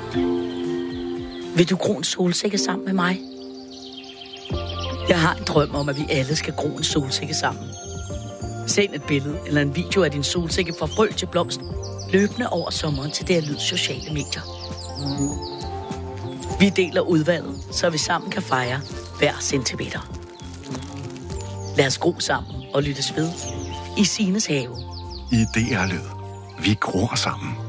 Vil du gro en solsikke sammen med mig? Jeg har en drøm om, at vi alle skal gro en solsikke sammen. Send et billede eller en video af din solsikke fra frø til blomst, løbende over sommeren til DR Lyd sociale medier. Vi deler udvalget, så vi sammen kan fejre hver centimeter. Lad os gro sammen og lyttes ved i Signes have. I DR Lyd. Vi gror sammen.